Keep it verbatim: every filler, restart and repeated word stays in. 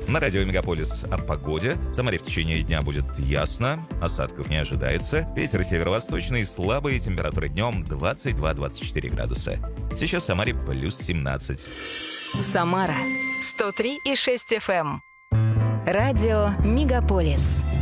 На радио Мегаполис о погоде. В Самаре в течение дня будет ясно, осадков не ожидается. Ветер северо-восточный, слабый, температура днем двадцать два - двадцать четыре градуса. Сейчас в Самаре плюс семнадцать. Самара сто три и шесть эф эм. Радио Мегаполис.